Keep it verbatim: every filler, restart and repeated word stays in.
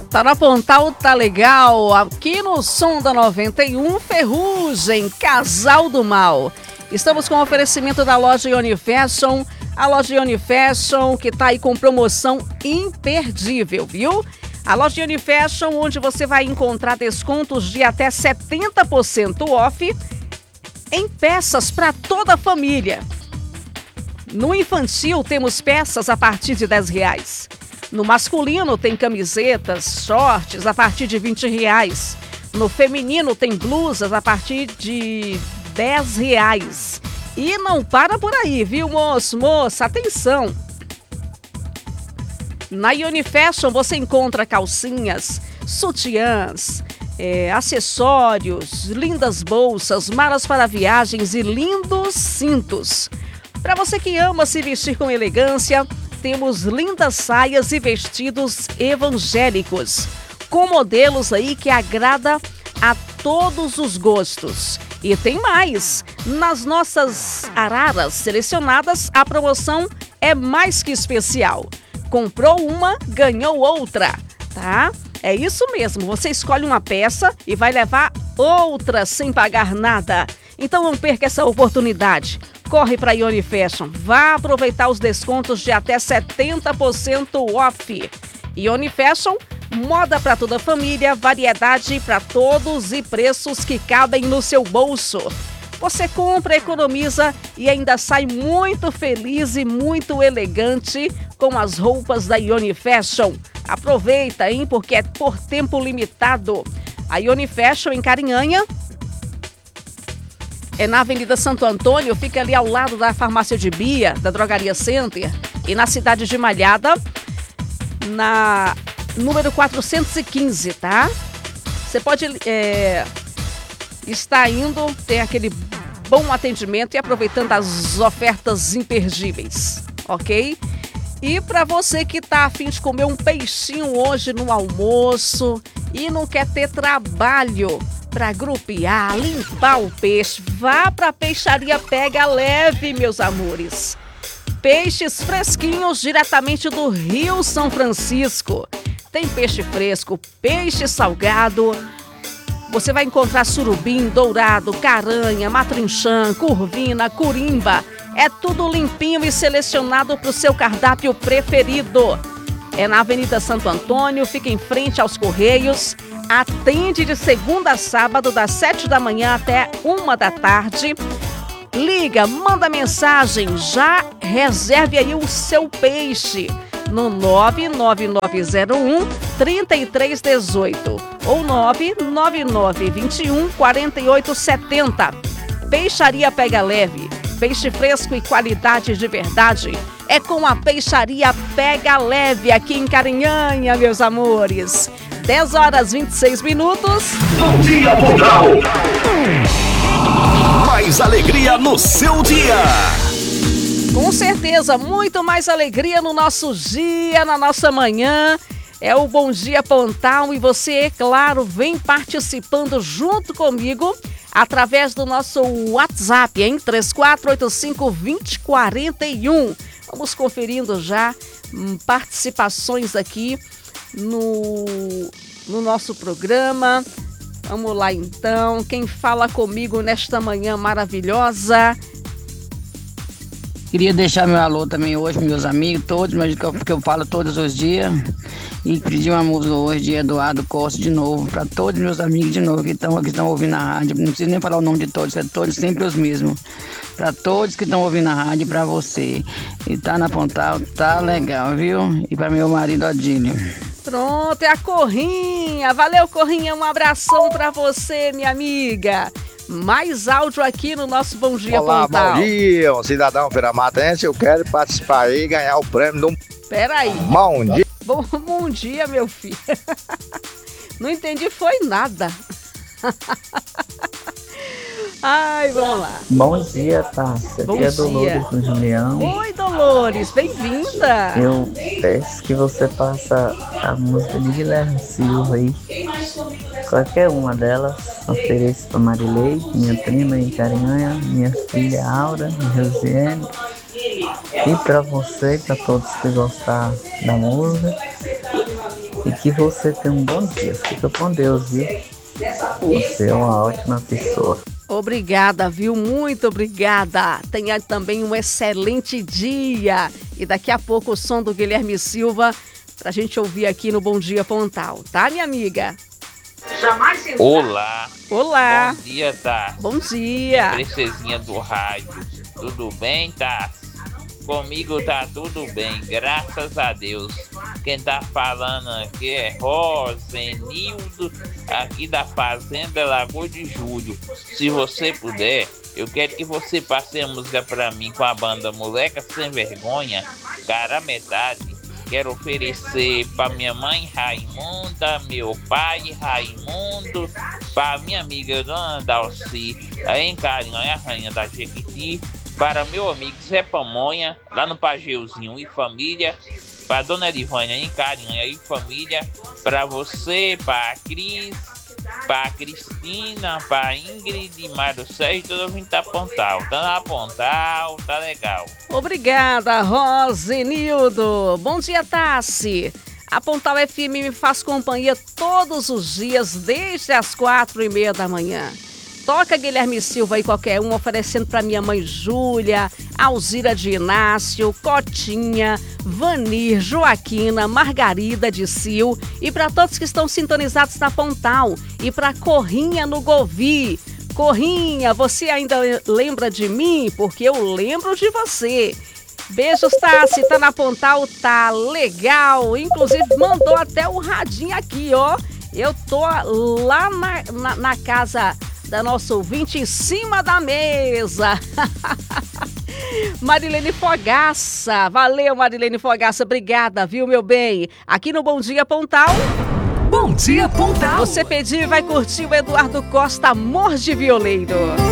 Tá na Pontal, tá legal. Aqui no Som da noventa e um, Ferrugem, Casal do Mal. Estamos com o oferecimento da loja Ione Fashion. A loja Ione Fashion que tá aí com promoção imperdível, viu? A loja Ione Fashion, onde você vai encontrar descontos de até setenta por cento off em peças para toda a família. No infantil temos peças a partir de dez reais. No masculino tem camisetas, shorts a partir de vinte reais. No feminino tem blusas a partir de dez reais. E não para por aí, viu, moço? Moça, atenção! Na Ione Fashion você encontra calcinhas, sutiãs, é, acessórios, lindas bolsas, malas para viagens e lindos cintos. Para você que ama se vestir com elegância, temos lindas saias e vestidos evangélicos, com modelos aí que agrada a todos os gostos. E tem mais! Nas nossas araras selecionadas, a promoção é mais que especial. Comprou uma, ganhou outra, tá? É isso mesmo, você escolhe uma peça e vai levar outra sem pagar nada. Então não perca essa oportunidade. Corre para a Ione Fashion, vá aproveitar os descontos de até setenta por cento off. Ione Fashion, moda para toda a família, variedade para todos e preços que cabem no seu bolso. Você compra, economiza e ainda sai muito feliz e muito elegante com as roupas da Ione Fashion. Aproveita, hein, porque é por tempo limitado. A Ione Fashion em Carinhanha é na Avenida Santo Antônio, fica ali ao lado da Farmácia de Bia, da Drogaria Center. E na cidade de Malhada, na número quatrocentos e quinze, tá? Você pode é, estar indo, ter aquele bom atendimento e aproveitando as ofertas imperdíveis, ok? E para você que tá a fim de comer um peixinho hoje no almoço e não quer ter trabalho para grupear, limpar o peixe, vá para a Peixaria Pega Leve, meus amores. Peixes fresquinhos diretamente do Rio São Francisco. Tem peixe fresco, peixe salgado. Você vai encontrar surubim, dourado, caranha, matrinchã, curvina, curimba. É tudo limpinho e selecionado para o seu cardápio preferido. É na Avenida Santo Antônio, fica em frente aos Correios. Atende de segunda a sábado, das sete da manhã até uma da tarde. Liga, manda mensagem, já reserve aí o seu peixe no nove nove nove zero um, três três um oito ou nove nove nove dois um, quatro oito sete zero. Peixaria Pega Leve, peixe fresco e qualidade de verdade. É com a Peixaria Pega Leve aqui em Carinhanha, meus amores. dez horas e vinte e seis minutos. Bom dia, Pontal! Mais alegria no seu dia! Com certeza, muito mais alegria no nosso dia, na nossa manhã. É o Bom Dia Pontal e você, é claro, vem participando junto comigo através do nosso WhatsApp, hein? três quatro oito cinco, dois zero quatro um. Vamos conferindo já hum, participações aqui no, no nosso programa. Vamos lá então, quem fala comigo nesta manhã maravilhosa? Queria deixar meu alô também hoje, meus amigos, todos, mas que eu, que eu falo todos os dias. E pedir uma música hoje de Eduardo Costa de novo, para todos meus amigos de novo que estão que estão ouvindo a rádio. Não preciso nem falar o nome de todos, é todos sempre os mesmos. Para todos que estão ouvindo a rádio, para você. E tá na Pontal, tá legal, viu? E para meu marido Adílio. Pronto, é a Corrinha. Valeu, Corrinha, um abração para você, minha amiga. Mais áudio aqui no nosso Bom Dia Olá, Pontal. Bom dia, um cidadão feiramatense. Eu quero participar aí e ganhar o prêmio do... Peraí. Bom dia. Bom, bom dia, meu filho. Não entendi, foi nada. Ai, vamos lá. Bom dia, Tássia. Bom Aqui é dia. Dolores do Julião. Oi, Dolores, bem-vinda. Eu peço que você faça a música de Guilherme Silva aí. Qualquer uma delas. Ofereço para Marilei, minha prima em Carinhanha, minha filha Aura, Josiane. E para você, para todos que gostar da música. E que você tenha um bom dia. Fica com Deus, viu? Você é uma ótima pessoa. Obrigada, viu? Muito obrigada. Tenha também um excelente dia. E daqui a pouco o som do Guilherme Silva pra gente ouvir aqui no Bom Dia Pontal, tá, minha amiga? Olá. Olá. Bom dia, tá? Bom dia. Princesinha do rádio. Tudo bem, tá? Comigo tá tudo bem, graças a Deus. Quem tá falando aqui é Rosenildo, aqui da Fazenda Lagoa de Julho. Se você puder, eu quero que você passe a música pra mim com a banda Moleca Sem Vergonha, cara metade. Quero oferecer pra minha mãe Raimunda, meu pai Raimundo, pra minha amiga Dona Dalci, em Carinhanha, Rainha da Jequiti, para meu amigo Zé Pamonha, lá no Pageuzinho e família, para Dona Livânia em Carinhanha e família, para você, para a Cris, para a Cristina, para a Ingrid e Mário Sérgio, todo mundo tá Pontal. Tá na Pontal, tá legal. Obrigada, Rosenildo. Bom dia, Tassi. A Pontal F M me faz companhia todos os dias, desde as quatro e meia da manhã. Toca Guilherme Silva aí qualquer um, oferecendo para minha mãe Júlia, Alzira de Inácio, Cotinha, Vanir, Joaquina, Margarida de Sil e para todos que estão sintonizados na Pontal e para Corrinha no Govi. Corrinha, você ainda lembra de mim? Porque eu lembro de você. Beijos, Tassi, tá na Pontal, tá legal. Inclusive mandou até o radinho aqui, ó. Eu tô lá na, na, na casa da nossa ouvinte, em cima da mesa. Marilene Fogaça, valeu Marilene Fogaça, obrigada, viu, meu bem? Aqui no Bom Dia Pontal. Bom Dia Pontal. Você pediu e vai curtir o Eduardo Costa, Amor de Violeiro.